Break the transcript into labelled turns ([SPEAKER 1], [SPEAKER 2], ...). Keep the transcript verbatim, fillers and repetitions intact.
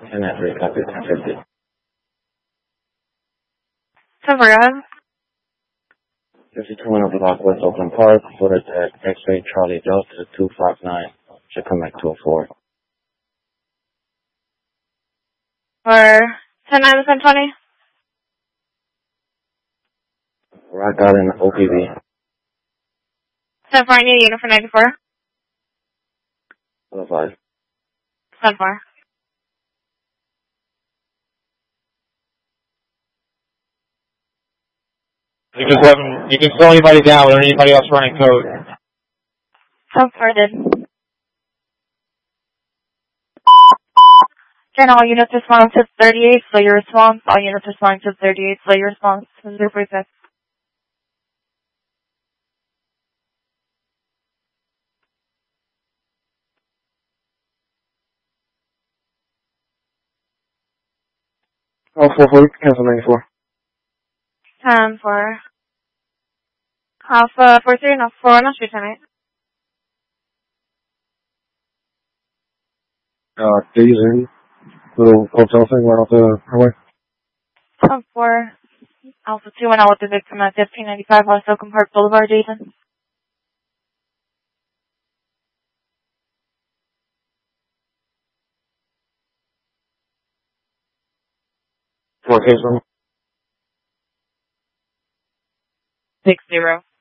[SPEAKER 1] ten at three, copy, ten fifty.
[SPEAKER 2] Somewhere on.
[SPEAKER 1] fifty-two and block West Oakland Park, footage at X-Ray Charlie Delta two five nine. Should come back two oh four.
[SPEAKER 2] Or ten nine ten twenty.
[SPEAKER 1] Rock out in O P V.
[SPEAKER 2] ten four, I need a unit for ninety-four.
[SPEAKER 1] Hello, five.
[SPEAKER 2] ten four.
[SPEAKER 3] You can slow, you can slow anybody down without anybody else running code.
[SPEAKER 2] ten four did. Again, all units responding to thirty-eight, slow your response. All units responding to thirty-eight, slow your response. zero three six.
[SPEAKER 3] Oh, four four, cancel ninety-four.
[SPEAKER 2] ten four. Alpha four three, no, four, no, street ten eight.
[SPEAKER 3] Uh, Days in, little hotel thing right off the highway.
[SPEAKER 2] ten four. Alpha two went out with the victim at fifteen ninety-five West Oakland Park Boulevard, Jason.
[SPEAKER 3] Four case room.
[SPEAKER 2] six zero.